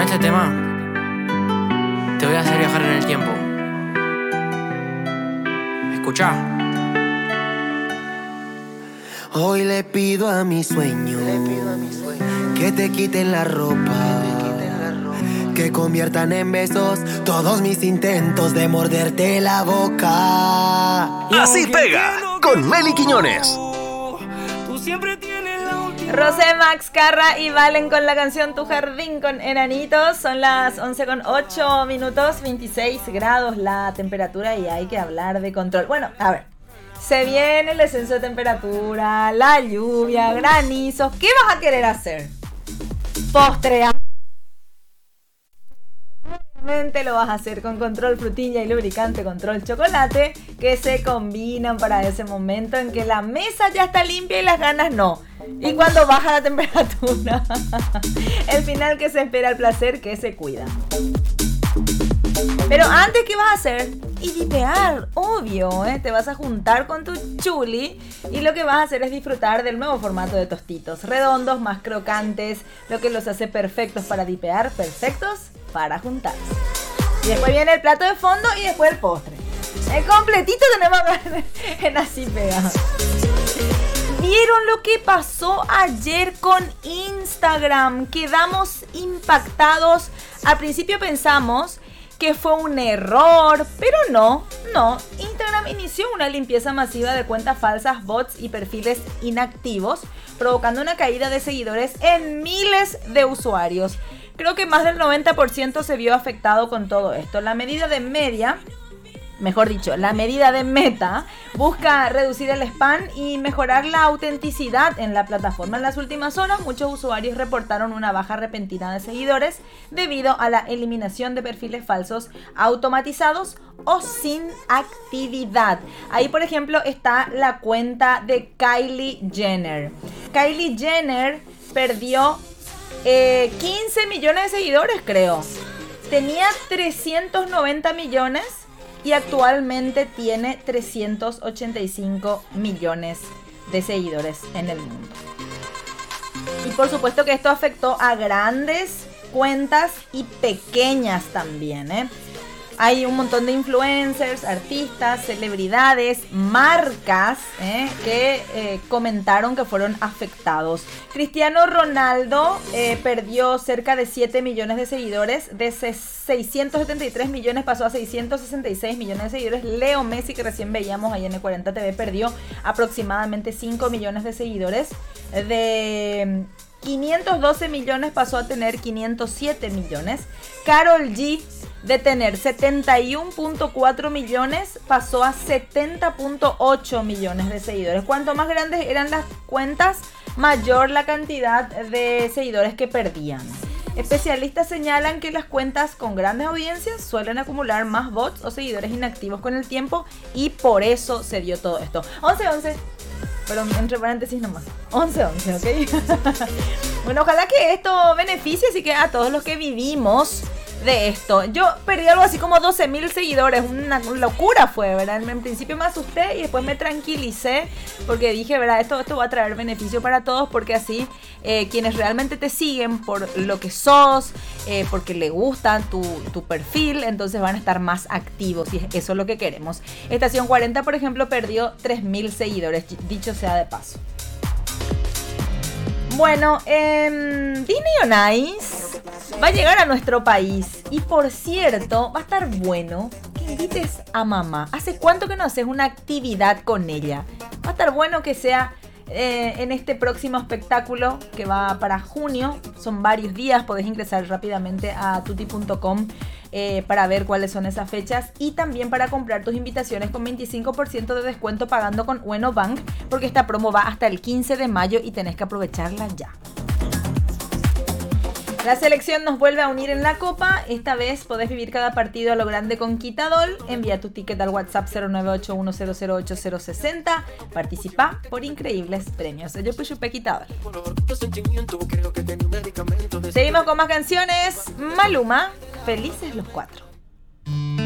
este tema te voy a hacer viajar en el tiempo. Escuchá. Hoy le pido a mi sueño que te quiten la ropa, que conviertan en besos todos mis intentos de morderte la boca. Así pega con Meli Quiñones. Rosé, Max Carra y Valen con la canción Tu Jardín con Enanitos. Son las 11:08, 26 grados la temperatura y hay que hablar de control. Bueno, a ver, se viene el descenso de temperatura, la lluvia, granizos. ¿Qué vas a querer hacer? Postrear. Obviamente lo vas a hacer con control frutilla y lubricante control chocolate, que se combinan para ese momento en que la mesa ya está limpia y las ganas no. Y cuando baja la temperatura, el final que se espera, el placer que se cuida. Pero antes, ¿qué vas a hacer? Y dipear, obvio, ¿eh? Te vas a juntar con tu chuli y lo que vas a hacer es disfrutar del nuevo formato de tostitos. Redondos, más crocantes, lo que los hace perfectos para dipear, perfectos para juntarse. Y después viene el plato de fondo y después el postre. El completito tenemos en Así Pega. ¿Vieron lo que pasó ayer con Instagram? Quedamos impactados. Al principio pensamos que fue un error, pero no. Instagram inició una limpieza masiva de cuentas falsas, bots y perfiles inactivos, provocando una caída de seguidores en miles de usuarios. Creo que más del 90% se vio afectado con todo esto. La medida de Meta busca reducir el spam y mejorar la autenticidad en la plataforma. En las últimas horas, muchos usuarios reportaron una baja repentina de seguidores debido a la eliminación de perfiles falsos automatizados o sin actividad. Ahí, por ejemplo, está la cuenta de Kylie Jenner. Kylie Jenner perdió 15 millones de seguidores, creo. Tenía 390 millones y actualmente tiene 385 millones de seguidores en el mundo. Y por supuesto que esto afectó a grandes cuentas y pequeñas también, ¿eh? Hay un montón de influencers, artistas, celebridades, marcas que comentaron que fueron afectados. Cristiano Ronaldo perdió cerca de 7 millones de seguidores. De 673 millones pasó a 666 millones de seguidores. Leo Messi, que recién veíamos ahí en E40 TV, perdió aproximadamente 5 millones de seguidores. De 512 millones pasó a tener 507 millones. Karol G, de tener 71.4 millones, pasó a 70.8 millones de seguidores. Cuanto más grandes eran las cuentas, mayor la cantidad de seguidores que perdían. Especialistas señalan que las cuentas con grandes audiencias suelen acumular más bots o seguidores inactivos con el tiempo y por eso se dio todo esto. 11-11. Pero entre paréntesis nomás. 11-11, ¿ok? Bueno, ojalá que esto beneficie así que a todos los que vivimos de esto. Yo perdí algo así como 12.000 seguidores. Una locura fue, ¿verdad? En principio me asusté y después me tranquilicé porque dije, ¿verdad? Esto va a traer beneficio para todos porque así quienes realmente te siguen por lo que sos, porque le gusta tu perfil, entonces van a estar más activos y eso es lo que queremos. Estación 40, por ejemplo, perdió 3.000 seguidores, dicho sea de paso. Bueno, Disney on Ice va a llegar a nuestro país y por cierto va a estar bueno que invites a mamá. ¿Hace cuánto que no haces una actividad con ella? Va a estar bueno que sea en este próximo espectáculo que va para junio. Son varios días, podés ingresar rápidamente a tuti.com para ver cuáles son esas fechas y también para comprar tus invitaciones con 25% de descuento pagando con Ueno Bank, porque esta promo va hasta el 15 de mayo y tenés que aprovecharla ya. La selección nos vuelve a unir en la Copa. Esta vez podés vivir cada partido a lo grande con Quitadol. Envía tu ticket al WhatsApp 0981008060. Participa por increíbles premios. Yo Puyupe Quitadol. Seguimos con más canciones. Maluma, Felices los Cuatro.